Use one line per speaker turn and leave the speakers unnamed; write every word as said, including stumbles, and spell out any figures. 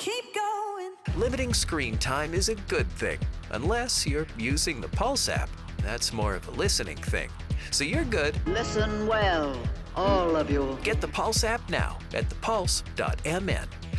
keep going.
Limiting screen time is a good thing, unless you're using the Pulse app. That's more of a listening thing. So you're good.
Listen well, all of you.
Get the Pulse app now at the pulse dot m n.